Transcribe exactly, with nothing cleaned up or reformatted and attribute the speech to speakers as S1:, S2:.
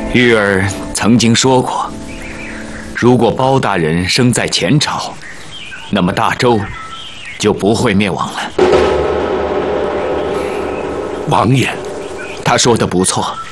S1: 玉儿曾经说过，如果包大人生在前朝，那么大周就不会灭亡了。
S2: 王爷，
S1: 他说的不错。